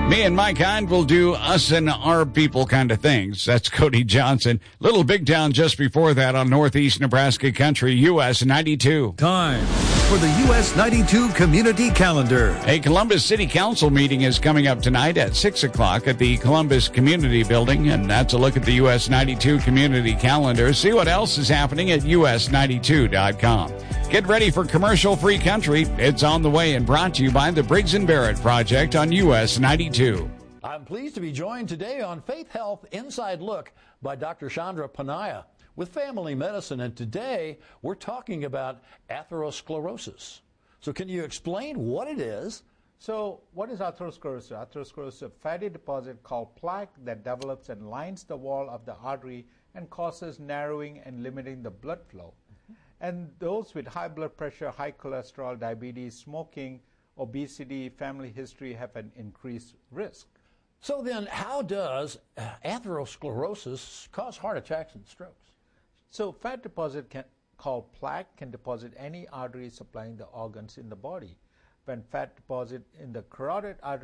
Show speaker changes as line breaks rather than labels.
Me and my kind will do us and our people kind of things. That's Cody Johnson. Little Big Town just before that on Northeast Nebraska Country, US 92.
Time for the US 92 Community Calendar.
A Columbus City Council meeting is coming up tonight at 6 o'clock at the Columbus Community Building, and that's a look at the US 92 Community Calendar. See what else is happening at us92.com. Get ready for commercial-free country. It's on the way and brought to you by the Briggs & Barrett Project on US 92.
I'm pleased to be joined today on Faith Health Inside Look by Dr. Chandra Panaya with Family Medicine, and today we're talking about atherosclerosis. So can you explain what it is?
So what is atherosclerosis? Atherosclerosis is a fatty deposit called plaque that develops and lines the wall of the artery and causes narrowing and limiting the blood flow. And those with high blood pressure, high cholesterol, diabetes, smoking, obesity, family history have an increased risk.
So then how does atherosclerosis cause heart attacks and strokes?
So fat deposit called plaque can deposit any artery supplying the organs in the body. When fat deposit in the carotid artery